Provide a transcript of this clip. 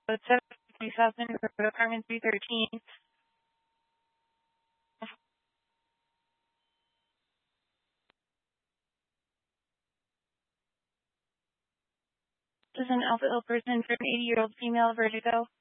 code 73000, apartment 313. This is an Alpha Ill person for an 80-year-old female vertigo.